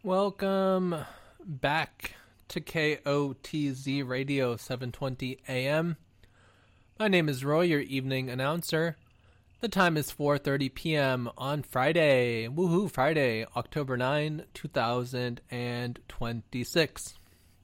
Welcome back to KOTZ Radio 720 AM. My name is Roy, your evening announcer. The time is 4:30 p.m. on Friday. Woohoo, Friday, October 9, 2026.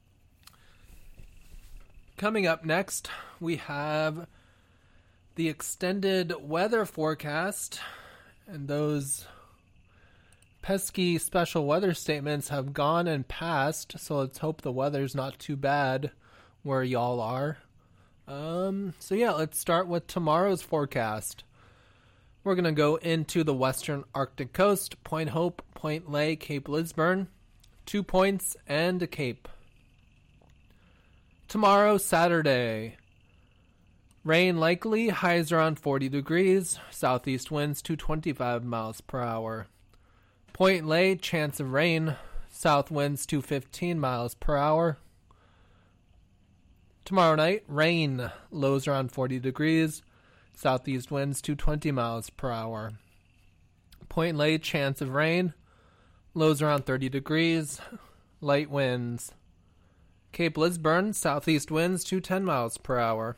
Coming up next, we have the extended weather forecast, and those pesky special weather statements have gone and passed, so let's hope the weather's not too bad where y'all are. Let's start with tomorrow's forecast. We're going to go into the western Arctic coast, Point Hope, Point Lay, Cape Lisburne, 2 points, and a cape. Tomorrow, Saturday. Rain likely, highs around 40 degrees, southeast winds to 25 miles per hour. Point Lay, chance of rain, south winds to 15 miles per hour. Tomorrow night, rain, lows around 40 degrees, southeast winds to 20 miles per hour. Point Lay, chance of rain, lows around 30 degrees, light winds. Cape Lisburne, southeast winds to 10 miles per hour.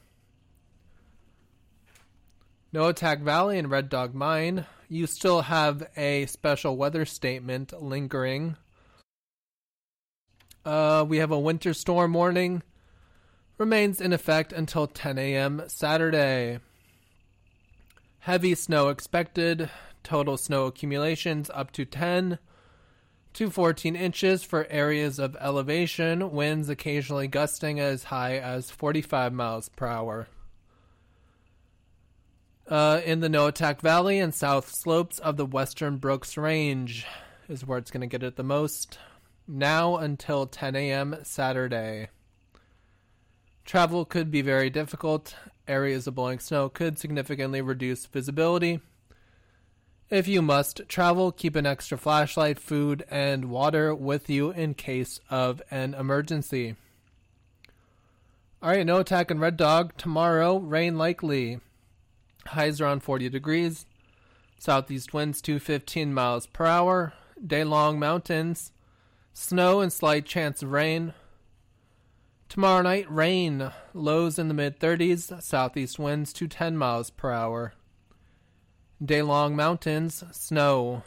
Noatak Valley and Red Dog Mine, you still have a special weather statement lingering. We have a winter storm warning. Remains in effect until 10 a.m. Saturday. Heavy snow expected. Total snow accumulations up to 10 to 14 inches for areas of elevation. Winds occasionally gusting as high as 45 miles per hour. In the Noatak Valley and south slopes of the Western Brooks Range is where it's going to get it the most. Now until 10 a.m. Saturday. Travel could be very difficult. Areas of blowing snow could significantly reduce visibility. If you must travel, keep an extra flashlight, food, and water with you in case of an emergency. Alright, Noatak and Red Dog. Tomorrow, rain likely. Highs around 40 degrees. Southeast winds to 15 miles per hour. Day-long mountains. Snow and slight chance of rain. Tomorrow night, rain. Lows in the mid-30s. Southeast winds to 10 miles per hour. Day-long mountains. Snow.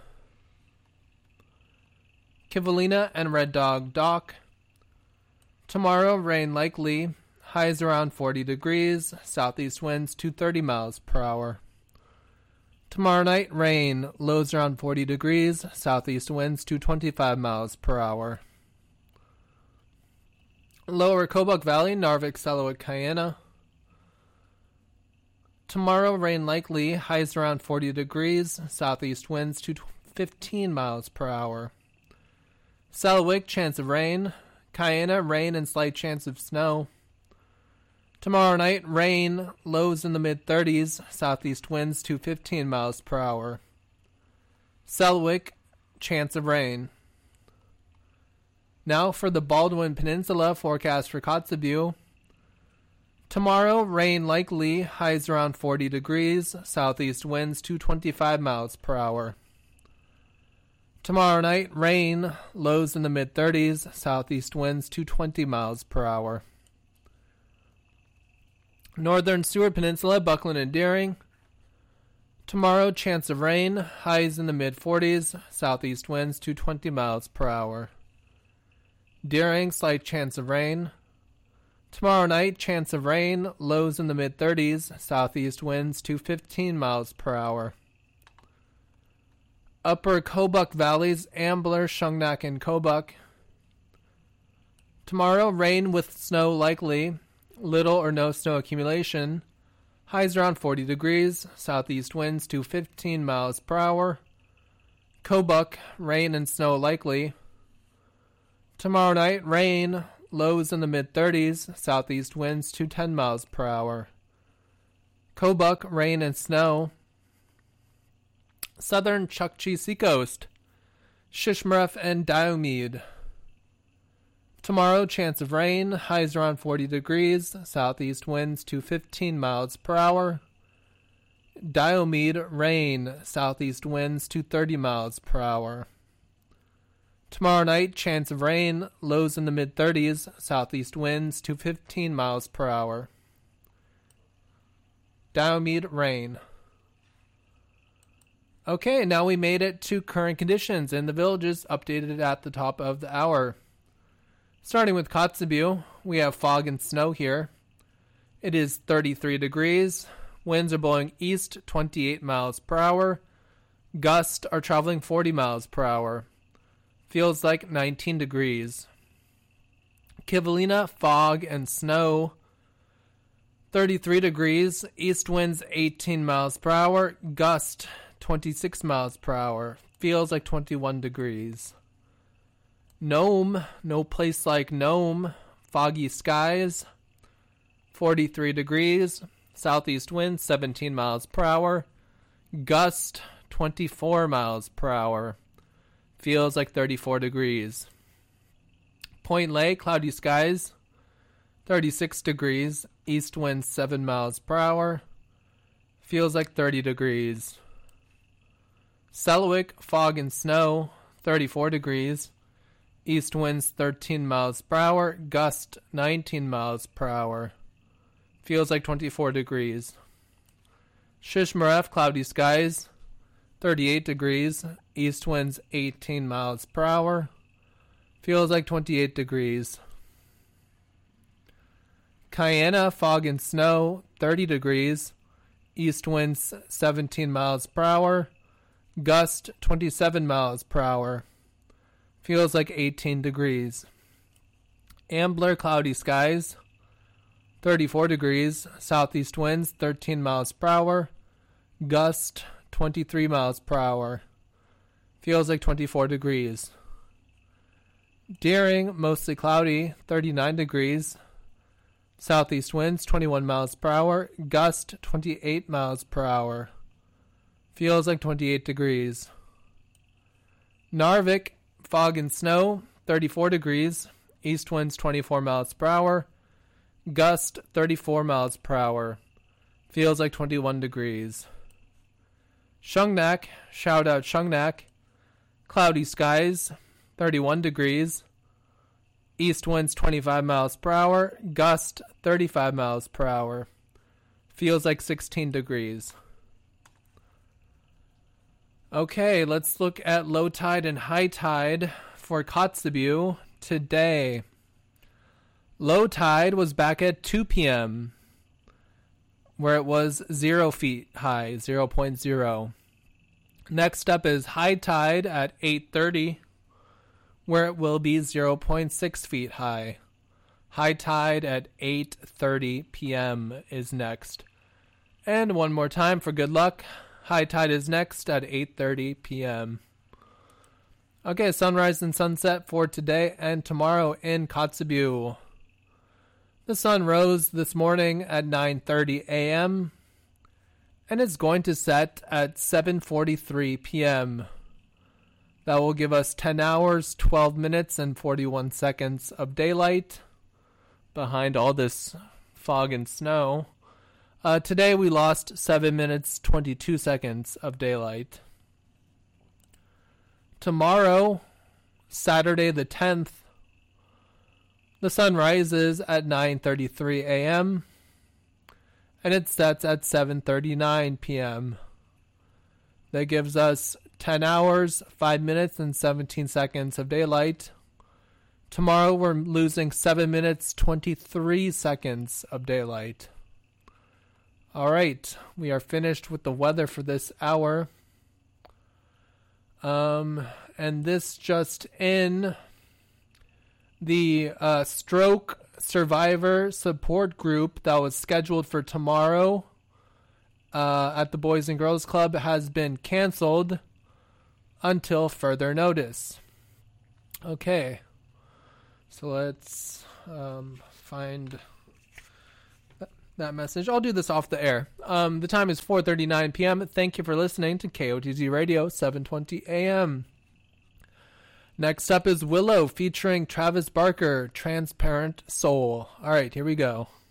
Kivalina and Red Dog Dock. Tomorrow, rain likely. Highs around 40 degrees, southeast winds to 30 miles per hour. Tomorrow night, rain, lows around 40 degrees, southeast winds to 25 miles per hour. Lower Kobuk Valley, Narvik, Selawik, Kayena. Tomorrow, rain likely, highs around 40 degrees, southeast winds to 15 miles per hour. Selawik, chance of rain. Kayena, rain and slight chance of snow. Tomorrow night, rain, lows in the mid-30s, southeast winds to 15 miles per hour. Selawik, chance of rain. Now for the Baldwin Peninsula forecast for Kotzebue. Tomorrow, rain likely, highs around 40 degrees, southeast winds to 25 miles per hour. Tomorrow night, rain, lows in the mid-30s, southeast winds to 20 miles per hour. Northern Seward Peninsula, Buckland and Deering. Tomorrow, chance of rain, highs in the mid-40s, southeast winds to 20 miles per hour. Deering, slight chance of rain. Tomorrow night, chance of rain, lows in the mid-30s, southeast winds to 15 miles per hour. Upper Kobuk Valleys, Ambler, Shungnak, and Kobuk. Tomorrow, rain with snow likely. Little or no snow accumulation. Highs around 40 degrees. Southeast winds to 15 miles per hour. Kobuk, rain and snow likely. Tomorrow night, rain. Lows in the mid-30s. Southeast winds to 10 miles per hour. Kobuk, rain and snow. Southern Chukchi Seacoast. Shishmaref and Diomede. Tomorrow, chance of rain, highs around 40 degrees, southeast winds to 15 miles per hour. Diomede, rain, southeast winds to 30 miles per hour. Tomorrow night, chance of rain, lows in the mid-30s, southeast winds to 15 miles per hour. Diomede rain. Okay, now we made it to current conditions in the villages updated at the top of the hour. Starting with Kotzebue, we have fog and snow here. It is 33 degrees. Winds are blowing east 28 miles per hour. Gusts are traveling 40 miles per hour. Feels like 19 degrees. Kivalina, fog and snow. 33 degrees. East winds 18 miles per hour. Gust 26 miles per hour. Feels like 21 degrees. Nome, no place like Nome. Foggy skies. 43 degrees. Southeast wind 17 miles per hour. Gust 24 miles per hour. Feels like 34 degrees. Point Lay, cloudy skies. 36 degrees. East wind 7 miles per hour. Feels like 30 degrees. Selwick, fog and snow. 34 degrees. East winds 13 miles per hour. Gust 19 miles per hour. Feels like 24 degrees. Shishmaref, cloudy skies. 38 degrees. East winds 18 miles per hour. Feels like 28 degrees. Cayena, fog and snow. 30 degrees. East winds 17 miles per hour. Gust 27 miles per hour. Feels like 18 degrees. Ambler, cloudy skies. 34 degrees. Southeast winds 13 miles per hour. Gust 23 miles per hour. Feels like 24 degrees. Deering, mostly cloudy. 39 degrees. Southeast winds 21 miles per hour. Gust 28 miles per hour. Feels like 28 degrees. Narvik, fog and snow, 34 degrees. East winds 24 miles per hour. Gust 34 miles per hour. Feels like 21 degrees. Shungnak, shout out Shungnak. Cloudy skies, 31 degrees. East winds 25 miles per hour. Gust 35 miles per hour. Feels like 16 degrees. Okay, let's look at low tide and high tide for Kotzebue today. Low tide was back at 2 p.m., where it was 0 feet high, 0.0. Next up is high tide at 8:30, where it will be 0.6 feet high. High tide at 8:30 p.m. is next. And one more time for good luck. High tide is next at 8:30 p.m. Okay, sunrise and sunset for today and tomorrow in Kotzebue. The sun rose this morning at 9:30 a.m. and it's going to set at 7:43 p.m. That will give us 10 hours, 12 minutes, and 41 seconds of daylight behind all this fog and snow. Today we lost 7 minutes, 22 seconds of daylight. Tomorrow, Saturday the 10th, the sun rises at 9:33 a.m. and it sets at 7:39 p.m. That gives us 10 hours, 5 minutes, and 17 seconds of daylight. Tomorrow we're losing 7 minutes, 23 seconds of daylight. All right, we are finished with the weather for this hour. And this just in, the stroke survivor support group that was scheduled for tomorrow at the Boys and Girls Club has been canceled until further notice. Okay, so let's find that message. I'll do this off the air. The time is 4:39 p.m. Thank you for listening to KOTZ Radio 720 a.m. Next up is Willow featuring Travis Barker, Transparent Soul. All right, here we go.